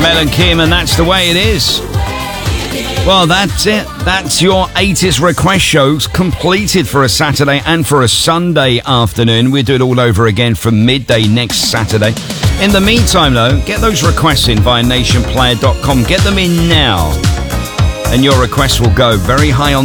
Mel and Kim, and that's the way it is. Well, that's it. That's your 80s request shows completed for a Saturday and for a Sunday afternoon. We'll do it all over again from midday next Saturday. In the meantime, though, get those requests in via nationplayer.com. Get them in now, and your requests will go very high on